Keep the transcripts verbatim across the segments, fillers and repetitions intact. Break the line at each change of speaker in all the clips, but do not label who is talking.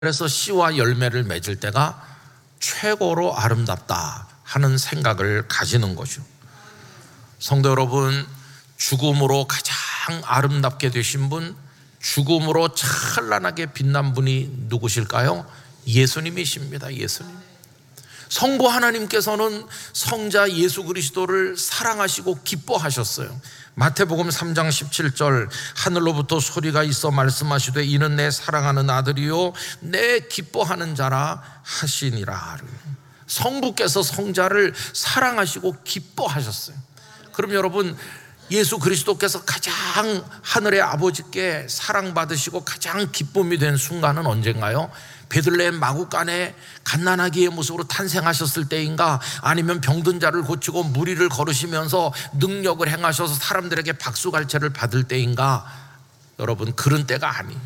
그래서 씨와 열매를 맺을 때가 최고로 아름답다 하는 생각을 가지는 거죠. 성도 여러분, 죽음으로 가장 아름답게 되신 분, 죽음으로 찬란하게 빛난 분이 누구실까요? 예수님이십니다. 예수님. 성부 하나님께서는 성자 예수 그리스도를 사랑하시고 기뻐하셨어요. 마태복음 삼 장 십칠 절, 하늘로부터 소리가 있어 말씀하시되 이는 내 사랑하는 아들이요 내 기뻐하는 자라 하시니라. 성부께서 성자를 사랑하시고 기뻐하셨어요. 그럼 여러분, 예수 그리스도께서 가장 하늘의 아버지께 사랑받으시고 가장 기쁨이 된 순간은 언젠가요? 베들레헴 마구간에 갓난아기의 모습으로 탄생하셨을 때인가, 아니면 병든 자를 고치고 무리를 걸으시면서 능력을 행하셔서 사람들에게 박수갈채를 받을 때인가? 여러분, 그런 때가 아니에요.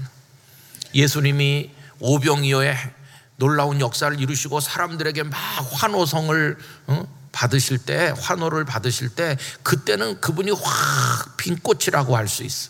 예수님이 오병이어의 놀라운 역사를 이루시고 사람들에게 막 환호성을 받으실 때, 환호를 받으실 때, 그때는 그분이 확 핀 꽃이라고 할 수 있어.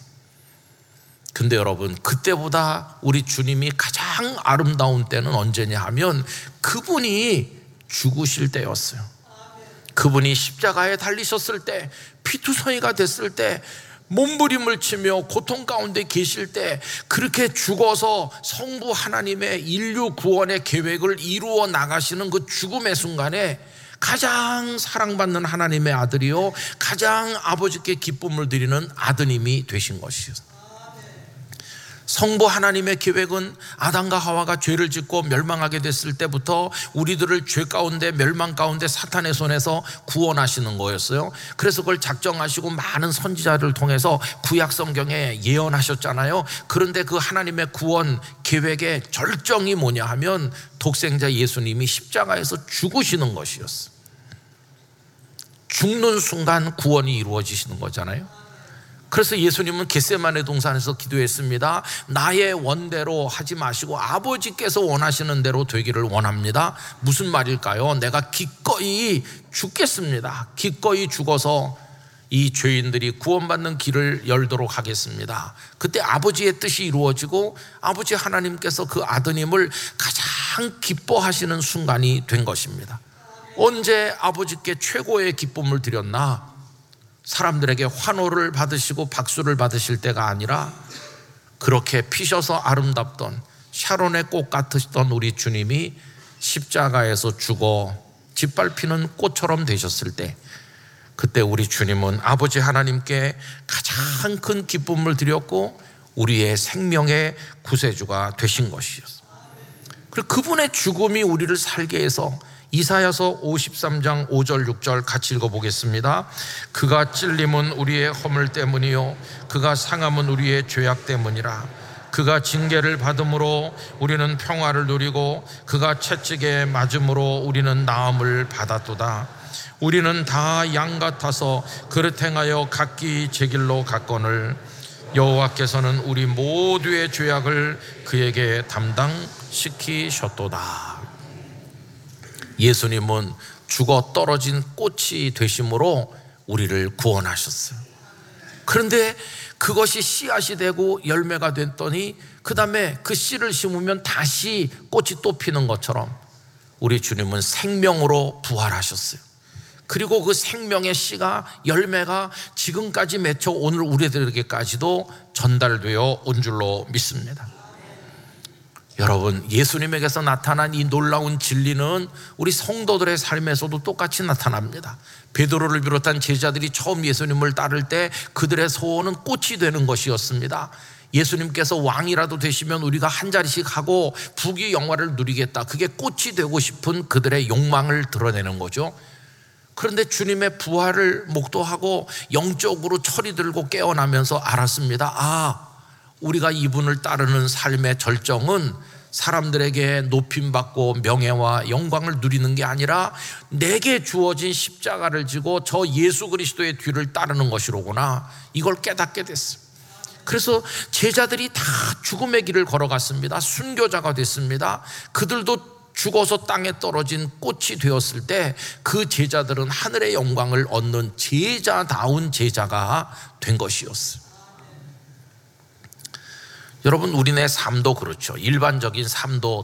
근데 여러분, 그때보다 우리 주님이 가장 아름다운 때는 언제냐 하면 그분이 죽으실 때였어요. 그분이 십자가에 달리셨을 때, 피투성이가 됐을 때, 몸부림을 치며 고통 가운데 계실 때, 그렇게 죽어서 성부 하나님의 인류 구원의 계획을 이루어 나가시는 그 죽음의 순간에 가장 사랑받는 하나님의 아들이요 가장 아버지께 기쁨을 드리는 아드님이 되신 것이었어요. 성부 하나님의 계획은 아담과 하와가 죄를 짓고 멸망하게 됐을 때부터 우리들을 죄 가운데, 멸망 가운데 사탄의 손에서 구원하시는 거였어요. 그래서 그걸 작정하시고 많은 선지자를 통해서 구약 성경에 예언하셨잖아요. 그런데 그 하나님의 구원 계획의 절정이 뭐냐 하면 독생자 예수님이 십자가에서 죽으시는 것이었어요. 죽는 순간 구원이 이루어지시는 거잖아요. 그래서 예수님은 겟세마네 동산에서 기도했습니다. 나의 원대로 하지 마시고 아버지께서 원하시는 대로 되기를 원합니다. 무슨 말일까요? 내가 기꺼이 죽겠습니다. 기꺼이 죽어서 이 죄인들이 구원받는 길을 열도록 하겠습니다. 그때 아버지의 뜻이 이루어지고 아버지 하나님께서 그 아드님을 가장 기뻐하시는 순간이 된 것입니다. 언제 아버지께 최고의 기쁨을 드렸나? 사람들에게 환호를 받으시고 박수를 받으실 때가 아니라 그렇게 피셔서 아름답던 샤론의 꽃 같으시던 우리 주님이 십자가에서 죽어 짓밟히는 꽃처럼 되셨을 때, 그때 우리 주님은 아버지 하나님께 가장 큰 기쁨을 드렸고 우리의 생명의 구세주가 되신 것이었어요. 그리고 그분의 죽음이 우리를 살게 해서 이사야서 오십삼 장 오 절 육 절 같이 읽어보겠습니다. 그가 찔림은 우리의 허물 때문이요 그가 상함은 우리의 죄악 때문이라. 그가 징계를 받음으로 우리는 평화를 누리고 그가 채찍에 맞음으로 우리는 나음을 받았도다. 우리는 다 양 같아서 그릇 행하여 각기 제 길로 갔거늘 여호와께서는 우리 모두의 죄악을 그에게 담당시키셨도다. 예수님은 죽어 떨어진 꽃이 되심으로 우리를 구원하셨어요. 그런데 그것이 씨앗이 되고 열매가 됐더니 그 다음에 그 씨를 심으면 다시 꽃이 또 피는 것처럼 우리 주님은 생명으로 부활하셨어요. 그리고 그 생명의 씨가, 열매가 지금까지 맺혀 오늘 우리들에게까지도 전달되어 온 줄로 믿습니다. 여러분, 예수님에게서 나타난 이 놀라운 진리는 우리 성도들의 삶에서도 똑같이 나타납니다. 베드로를 비롯한 제자들이 처음 예수님을 따를 때 그들의 소원은 꽃이 되는 것이었습니다. 예수님께서 왕이라도 되시면 우리가 한 자리씩 하고 부귀 영화를 누리겠다, 그게 꽃이 되고 싶은 그들의 욕망을 드러내는 거죠. 그런데 주님의 부활을 목도하고 영적으로 철이 들고 깨어나면서 알았습니다. 아, 우리가 이분을 따르는 삶의 절정은 사람들에게 높임받고 명예와 영광을 누리는 게 아니라 내게 주어진 십자가를 지고 저 예수 그리스도의 뒤를 따르는 것이로구나, 이걸 깨닫게 됐습니다. 그래서 제자들이 다 죽음의 길을 걸어갔습니다. 순교자가 됐습니다. 그들도 죽어서 땅에 떨어진 꽃이 되었을 때 그 제자들은 하늘의 영광을 얻는 제자다운 제자가 된 것이었어요. 여러분, 우리네 삶도 그렇죠. 일반적인 삶도